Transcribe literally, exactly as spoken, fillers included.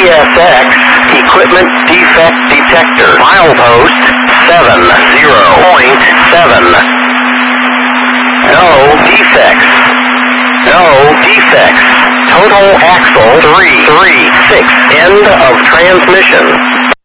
S X, equipment defect detector, milepost seven zero point seven. No defects. No defects. Total axle three three six. End of transmission.